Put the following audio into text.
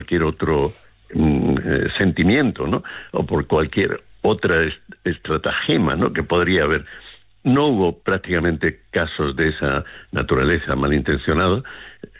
cualquier otro sentimiento, ¿no? O por cualquier otra estratagema, ¿no?, que podría haber. No hubo prácticamente casos de esa naturaleza malintencionados.